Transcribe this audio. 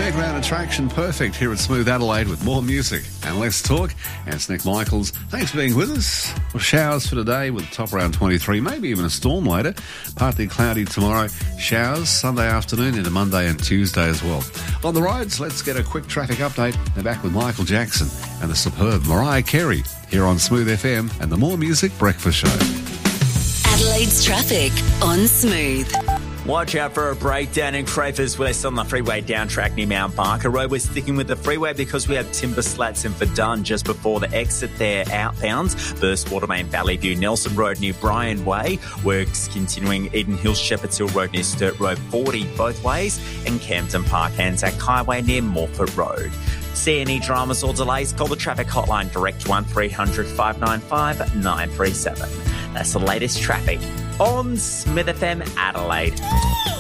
Fairground attraction perfect here at Smooth Adelaide with more music and less talk. And it's Nick Michaels. Thanks for being with us. Well, showers for today with top around 23, maybe even a storm later. Partly cloudy tomorrow. Showers Sunday afternoon into Monday and Tuesday as well. On the roads, let's get a quick traffic update. They're back with Michael Jackson and the superb Mariah Carey here on Smooth FM and the More Music Breakfast Show. Adelaide's traffic on Smooth. Watch out for a breakdown in Crafers West on the freeway down track near Mount Barker Road. We're sticking with the freeway because we have timber slats in Verdun just before the exit there outbounds. Burst Watermain Valley View, Nelson Road near Bryan Way. Works continuing Eden Hills, Shepherds Hill Road near Sturt Road 40 both ways. And Campton Park Anzac Highway near Morford Road. See any dramas or delays? Call the traffic hotline direct 1300 595 937. That's the latest traffic on Smith FM Adelaide.